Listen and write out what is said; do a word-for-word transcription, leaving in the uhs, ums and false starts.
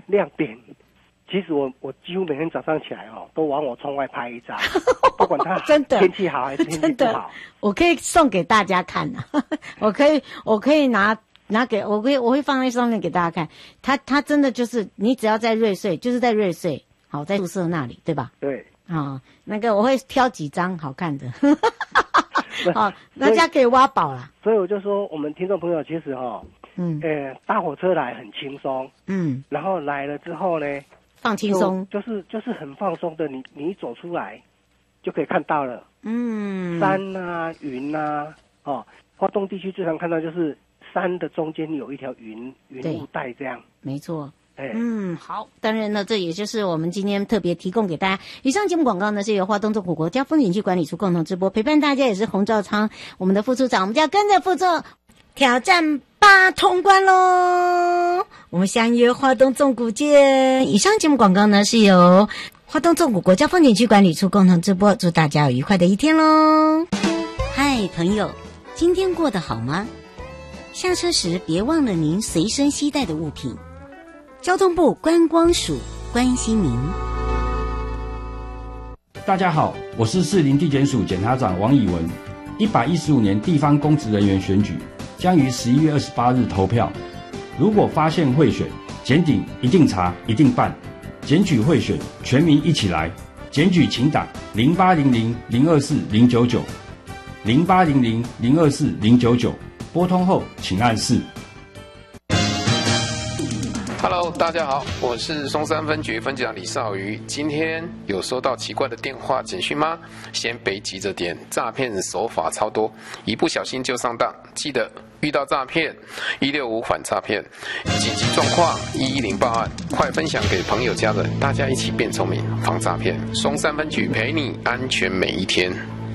亮点。其实我我几乎每天早上起来哦，都往我窗外拍一张，不管它真的天气好还是天气不好。 我可以送给大家看啊，我可以我可以拿拿给我可以我会放在上面给大家看。它它真的就是你只要在瑞穗，就是在瑞穗，好在宿舍那里，对吧？ 对。 啊、哦，那个我会挑几张好看的，好，大家可以挖宝啦。 所以我就说，我们听众朋友其实哈、哦，嗯，呃，搭火车来很轻松，嗯，然后来了之后呢， 放轻松， 就、就是就是很放松的，你你一走出来就可以看到了， 嗯， 山啊、云啊，哦，花东地区最常看到就是山的中间有一条云云雾带这样， 没错。嗯，好，当然呢，这也就是我们今天特别提供给大家。以上节目广告呢是由花东纵谷国家风景区管理处共同直播，陪伴大家也是洪兆昌，我们的副处长，我们就要跟着副处挑战吧，通关喽！我们相约花东纵谷见。以上节目广告呢是由花东纵谷国家风景区管理处共同直播，祝大家有愉快的一天喽！嗨，朋友，今天过得好吗？下车时别忘了您随身携带的物品。交通部观光署关心您。 大家好，我是士林地检署检察长王以文。一百一十五年地方公职人员选举将于十一月二十八日投票。如果发现贿选，检警一定查，一定办。检举贿选，全民一起来。检举请打零八零零零二四零九九，零八零零零二四零九九，拨通后请按四。 Hello， 大家好，我是松山分局分局长李少瑜。今天有收到奇怪的电话简讯吗？先别急着点，诈骗手法超多，一不小心就上当。记得遇到诈骗，一六五反诈骗，紧急状况一一零报案，快分享给朋友家人，大家一起变聪明，防诈骗。松山分局陪你安全每一天。